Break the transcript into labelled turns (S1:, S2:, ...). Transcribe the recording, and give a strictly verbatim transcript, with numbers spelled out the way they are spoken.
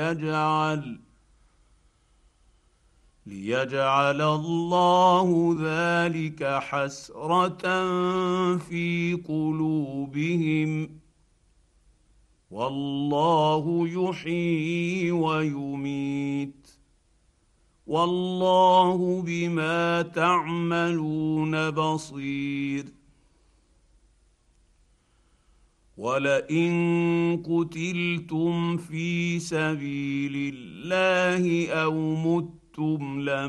S1: ليجعل ليجعل الله ذلك حسره في قلوبهم، والله يحيي ويميت، والله بما تعملون بصير. ولئن قتلتم في سبيل الله او متم